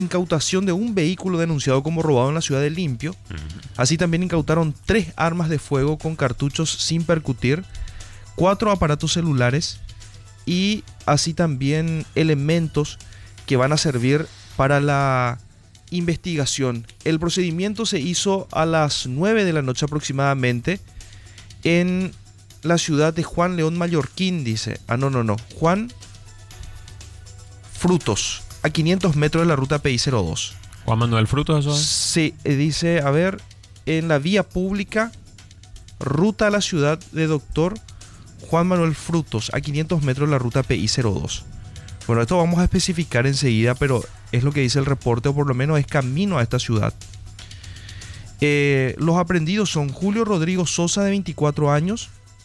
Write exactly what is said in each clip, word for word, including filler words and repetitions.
incautación de un vehículo denunciado como robado en la ciudad de Limpio. Uh-huh. Así también incautaron tres armas de fuego con cartuchos sin percutir, cuatro aparatos celulares y así también elementos que van a servir para la investigación. El procedimiento se hizo a las nueve de la noche aproximadamente en la ciudad de Juan León Mallorquín, dice. Ah, no, no, no. Juan Frutos, a quinientos metros de la ruta P I cero dos. ¿Juan Manuel Frutos eso es? Sí, dice, a ver, en la vía pública, ruta a la ciudad de Doctor Juan Manuel Frutos, a quinientos metros de la ruta P I cero dos. Bueno, esto vamos a especificar enseguida, pero es lo que dice el reporte, o por lo menos es camino a esta ciudad. Eh, los aprendidos son Julio Rodrigo Sosa, de veinticuatro años.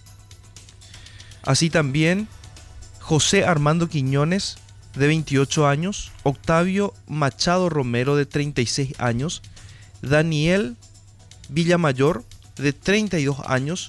Así también José Armando Quiñones, de veintiocho años. Octavio Machado Romero, de treinta y seis años. Daniel Villamayor, de treinta y dos años.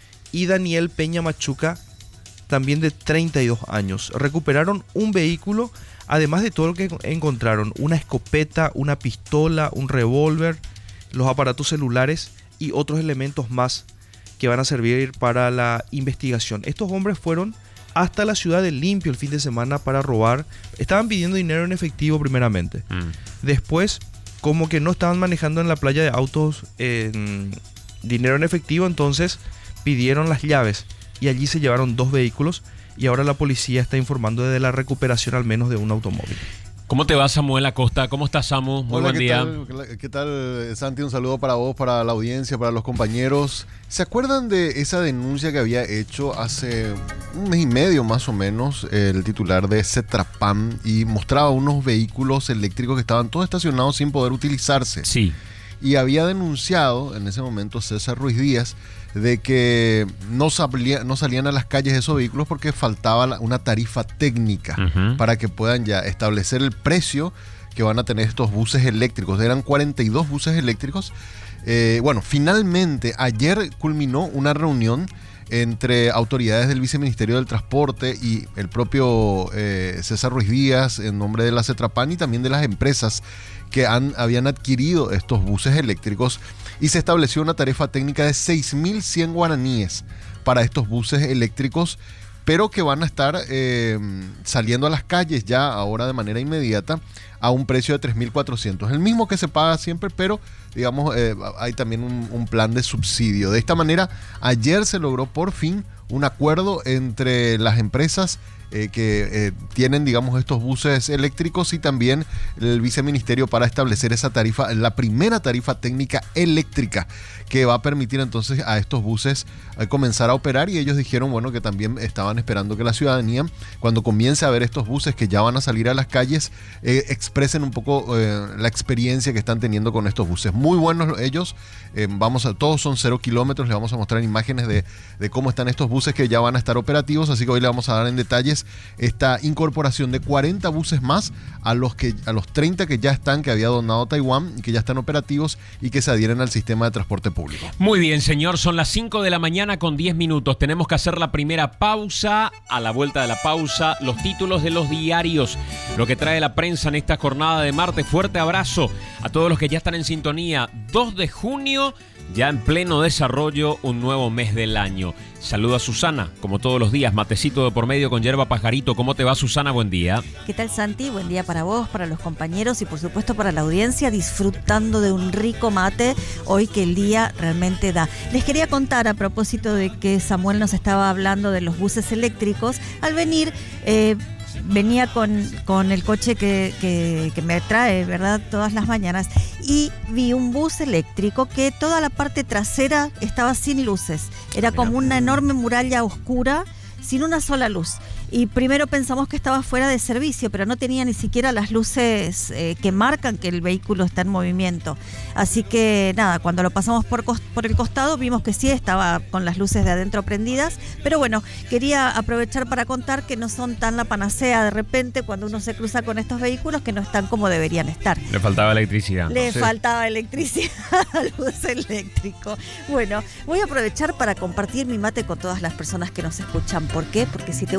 Y Daniel Peña Machuca, también de treinta y dos años. Recuperaron un vehículo, además de todo lo que encontraron: una escopeta, una pistola, un revólver, los aparatos celulares y otros elementos más que van a servir para la investigación. Estos hombres fueron hasta la ciudad de Limpio el fin de semana para robar. Estaban pidiendo dinero en efectivo primeramente. Mm. Después, como que no estaban manejando en la playa de autos en dinero en efectivo, entonces pidieron las llaves y allí se llevaron dos vehículos y ahora la policía está informando de la recuperación al menos de un automóvil. ¿Cómo te va, Samuel Acosta? ¿Cómo estás, Samu? Muy Hola, buen ¿qué día. Tal, ¿Qué tal, Santi? Un saludo para vos, para la audiencia, para los compañeros. ¿Se acuerdan de esa denuncia que había hecho hace un mes y medio más o menos el titular de Cetrapam y mostraba unos vehículos eléctricos que estaban todos estacionados sin poder utilizarse? Sí. Y había denunciado en ese momento César Ruiz Díaz de que no, salía, no salían a las calles esos vehículos porque faltaba la, una tarifa técnica uh-huh. para que puedan ya establecer el precio que van a tener estos buses eléctricos. Eran cuarenta y dos buses eléctricos. Eh, bueno, finalmente ayer culminó una reunión entre autoridades del Viceministerio del Transporte y el propio eh, César Ruiz Díaz en nombre de la Cetrapan y también de las empresas que han, habían adquirido estos buses eléctricos, y se estableció una tarifa técnica de seis mil cien guaraníes para estos buses eléctricos, pero que van a estar eh, saliendo a las calles ya ahora de manera inmediata a un precio de tres mil cuatrocientos, el mismo que se paga siempre, pero digamos eh, hay también un, un plan de subsidio. De esta manera, ayer se logró por fin un acuerdo entre las empresas eh, que eh, tienen, digamos, estos buses eléctricos y también el viceministerio para establecer esa tarifa, la primera tarifa técnica eléctrica que va a permitir entonces a estos buses eh, comenzar a operar. Y ellos dijeron, bueno, que también estaban esperando que la ciudadanía, cuando comience a ver estos buses que ya van a salir a las calles, eh, expresen un poco eh, la experiencia que están teniendo con estos buses. Muy buenos ellos, eh, vamos a, todos son cero kilómetros, les vamos a mostrar imágenes de, de cómo están estos buses que ya van a estar operativos, así que hoy le vamos a dar en detalles esta incorporación de cuarenta buses más a los, que, a los treinta que ya están, que había donado Taiwán y que ya están operativos y que se adhieren al sistema de transporte público. Muy bien, señor, son las cinco de la mañana con diez minutos, tenemos que hacer la primera pausa. A la vuelta de la pausa, los títulos de los diarios, lo que trae la prensa en esta jornada de martes. Fuerte abrazo a todos los que ya están en sintonía. dos de junio, ya en pleno desarrollo, un nuevo mes del año. Saludo a Susana, como todos los días, matecito de por medio con yerba pajarito. ¿Cómo te va, Susana? Buen día. ¿Qué tal, Santi? Buen día para vos, para los compañeros y por supuesto para la audiencia, disfrutando de un rico mate hoy que el día realmente da. Les quería contar, a propósito de que Samuel nos estaba hablando de los buses eléctricos, al venir... Eh, venía con, con el coche que, que, que me trae, ¿verdad?, todas las mañanas, y vi un bus eléctrico que toda la parte trasera estaba sin luces. Era como una enorme muralla oscura sin una sola luz. Y primero pensamos que estaba fuera de servicio, pero no tenía ni siquiera las luces eh, que marcan que el vehículo está en movimiento. Así que nada, cuando lo pasamos por, por el costado vimos que sí estaba con las luces de adentro prendidas. Pero bueno, quería aprovechar para contar que no son tan la panacea de repente cuando uno se cruza con estos vehículos, que no están como deberían estar. Le faltaba electricidad. Le sí. faltaba electricidad al bus eléctrico. Bueno, voy a aprovechar para compartir mi mate con todas las personas que nos escuchan. ¿Por qué? Porque si te gusta lo natural,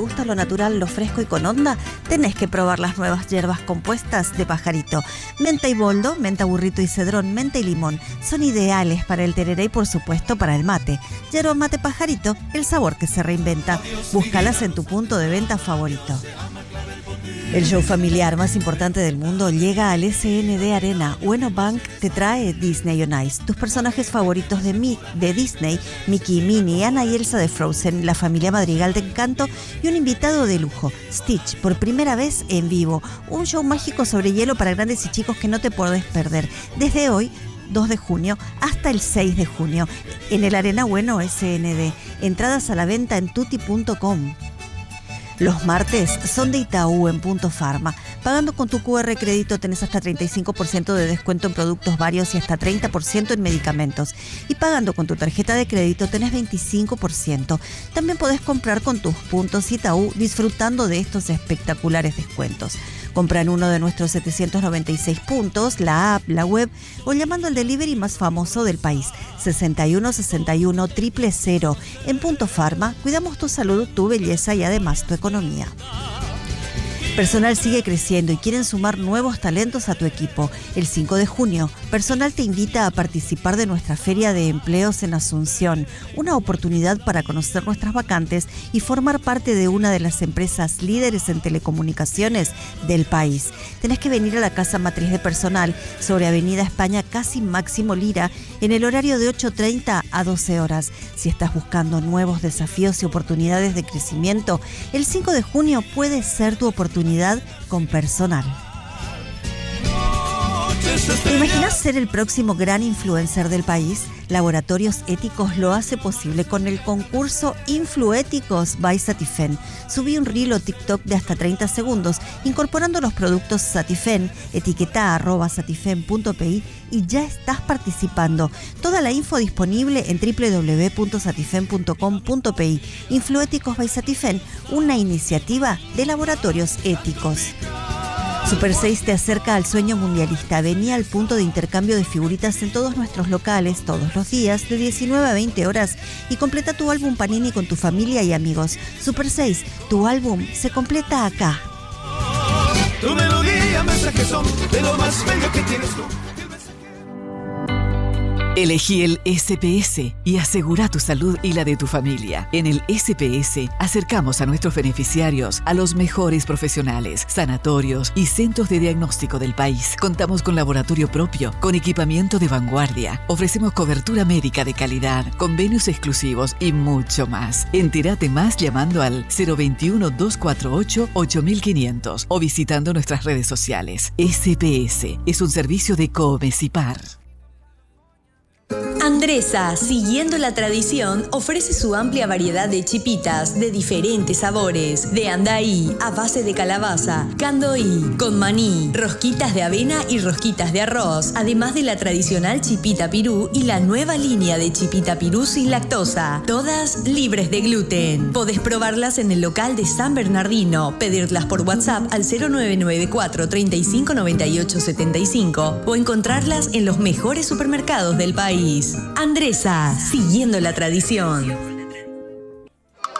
natural, lo fresco y con onda, tenés que probar las nuevas hierbas compuestas de Pajarito. Menta y boldo, menta burrito y cedrón, menta y limón son ideales para el tereré y por supuesto para el mate. Yerba mate Pajarito, el sabor que se reinventa. Búscalas en tu punto de venta favorito. El show familiar más importante del mundo llega al S N D Arena. Ueno Bank te trae Disney on Ice. Tus personajes favoritos de, Mi, de Disney, Mickey y Minnie, Anna y Elsa de Frozen, la familia Madrigal de Encanto y un invitado de lujo, Stitch, por primera vez en vivo. Un show mágico sobre hielo para grandes y chicos que no te podés perder. Desde hoy, dos de junio, hasta el seis de junio, en el Arena Ueno S N D. Entradas a la venta en tutti punto com. Los martes son de Itaú en Punto Pharma. Pagando con tu cu erre crédito tenés hasta treinta y cinco por ciento de descuento en productos varios y hasta treinta por ciento en medicamentos. Y pagando con tu tarjeta de crédito tenés veinticinco por ciento. También podés comprar con tus puntos Itaú disfrutando de estos espectaculares descuentos. Compra en uno de nuestros setecientos noventa y seis puntos, la app, la web o llamando al delivery más famoso del país, sesenta y uno sesenta y uno cero cero cero. En Punto Pharma cuidamos tu salud, tu belleza y además tu economía. Personal sigue creciendo y quieren sumar nuevos talentos a tu equipo. El cinco de junio, Personal te invita a participar de nuestra Feria de Empleos en Asunción, una oportunidad para conocer nuestras vacantes y formar parte de una de las empresas líderes en telecomunicaciones del país. Tenés que venir a la Casa Matriz de Personal sobre Avenida España, casi Máximo Lira, en el horario de ocho treinta a doce horas. Si estás buscando nuevos desafíos y oportunidades de crecimiento, el cinco de junio puede ser tu oportunidad con Personal. ¿Te imaginas ser el próximo gran influencer del país? Laboratorios Éticos lo hace posible con el concurso Influéticos by Satifen. Subí un reel o TikTok de hasta treinta segundos incorporando los productos Satifen, etiqueta arroba satifen punto pi y ya estás participando. Toda la info disponible en doble u doble u doble u punto satifen punto com punto pi. Influéticos by Satifen, una iniciativa de Laboratorios Éticos. Super seis te acerca al sueño mundialista. Vení al punto de intercambio de figuritas en todos nuestros locales todos los días de diecinueve a veinte horas y completa tu álbum Panini con tu familia y amigos. Super seis, tu álbum se completa acá. Tu melodía, mensajes son de lo más bello que tienes tú. Elegí el S P S y asegura tu salud y la de tu familia. En el S P S acercamos a nuestros beneficiarios a los mejores profesionales, sanatorios y centros de diagnóstico del país. Contamos con laboratorio propio, con equipamiento de vanguardia. Ofrecemos cobertura médica de calidad, convenios exclusivos y mucho más. Entérate más llamando al cero veintiuno, doscientos cuarenta y ocho, ocho mil quinientos o visitando nuestras redes sociales. S P S es un servicio de Comesipar. Andresa, siguiendo la tradición, ofrece su amplia variedad de chipitas de diferentes sabores, de andaí, a base de calabaza, candoí, con maní, rosquitas de avena y rosquitas de arroz, además de la tradicional chipita pirú y la nueva línea de chipita pirú sin lactosa, todas libres de gluten. Podés probarlas en el local de San Bernardino, pedirlas por WhatsApp al cero nueve nueve cuatro, treinta y cinco, noventa y ocho, setenta y cinco o encontrarlas en los mejores supermercados del país. Andresa, siguiendo la tradición.